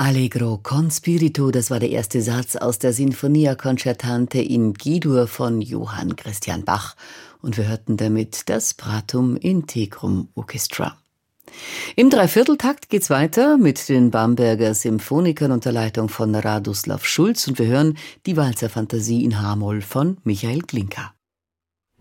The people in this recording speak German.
Allegro con spirito, das war der erste Satz aus der Sinfonia Concertante in G-Dur von Johann Christian Bach. Und wir hörten damit das Pratum Integrum Orchestra. Im Dreivierteltakt geht's weiter mit den Bamberger Symphonikern unter Leitung von Radoslav Schulz und wir hören die Walzer Fantasie in H-Moll von Michael Glinka.